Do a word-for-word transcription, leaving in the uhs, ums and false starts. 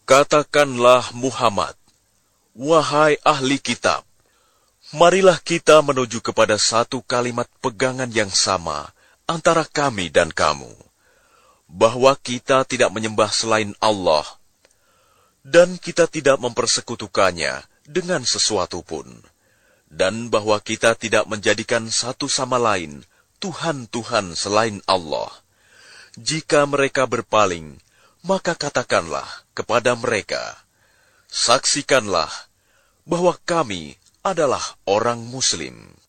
Katakanlah Muhammad, wahai ahli kitab, marilah kita menuju kepada satu kalimat pegangan yang sama antara kami dan kamu, bahwa kita tidak menyembah selain Allah, dan kita tidak mempersekutukannya dengan sesuatu pun, dan bahwa kita tidak menjadikan satu sama lain Tuhan-Tuhan selain Allah. Jika mereka berpaling, maka katakanlah kepada mereka, saksikanlah bahwa kami adalah orang Muslim.